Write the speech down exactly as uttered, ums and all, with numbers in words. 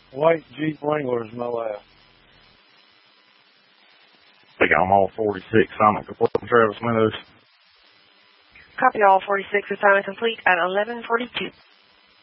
White Jeep Wranglers, Moab. Take on all forty-six, Summit complete, Travis Meadows. Copy all forty-six, assignment complete at eleven forty-two.